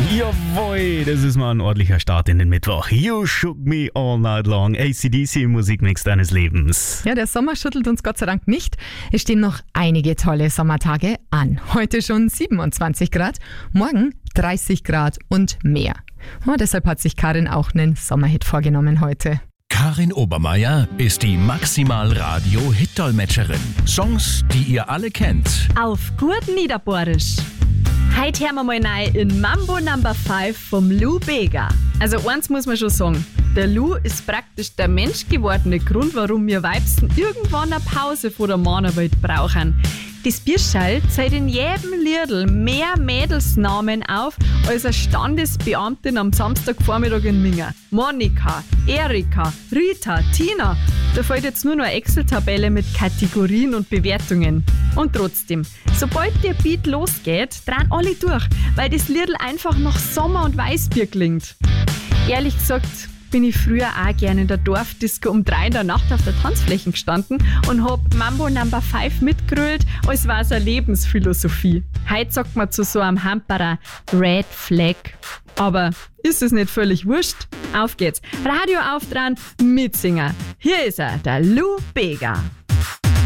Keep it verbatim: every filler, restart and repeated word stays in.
Jawohl, das ist mal ein ordentlicher Start in den Mittwoch. You shook me all night long. A C D C im Musikmix deines Lebens. Ja, der Sommer schüttelt uns Gott sei Dank nicht. Es stehen noch einige tolle Sommertage an. Heute schon siebenundzwanzig Grad, morgen dreißig Grad und mehr. Ja, deshalb hat sich Karin auch einen Sommerhit vorgenommen heute. Karin Obermeier ist die Maximal-Radio-Hit-Dolmetscherin. Songs, die ihr alle kennt. Auf gut Niederbohrisch. Heute hören wir mal rein in Mambo Number fünf vom Lou Bega. Also eins muss man schon sagen, der Lou ist praktisch der menschgewordene Grund, warum wir Weibsten irgendwann eine Pause vor der Männerwelt brauchen. Das Bierschall zählt in jedem Liedl mehr Mädelsnamen auf als eine Standesbeamtin am Samstagvormittag in Minga. Monika, Erika, Rita, Tina. Da fällt jetzt nur noch eine Excel-Tabelle mit Kategorien und Bewertungen. Und trotzdem, sobald der Beat losgeht, drehen alle durch, weil das Liedl einfach nach Sommer und Weißbier klingt. Ehrlich gesagt bin ich früher auch gerne in der Dorfdisco um drei in der Nacht auf der Tanzfläche gestanden und hab Mambo Number fünf mitgerüllt, als war es eine Lebensphilosophie. Heute sagt man zu so einem Hamperer Red Flag. Aber ist es nicht völlig wurscht? Auf geht's. Radio aufdrehen, mitsingen. Hier ist er, der Lou Bega.